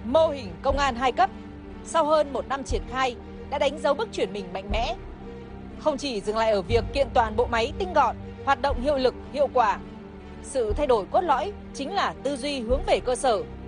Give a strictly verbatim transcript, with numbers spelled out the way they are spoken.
Mô hình công an hai cấp sau hơn một năm triển khai đã đánh dấu bước chuyển mình mạnh mẽ. Không chỉ dừng lại ở việc kiện toàn bộ máy tinh gọn, hoạt động hiệu lực, hiệu quả. Sự thay đổi cốt lõi chính là tư duy hướng về cơ sở,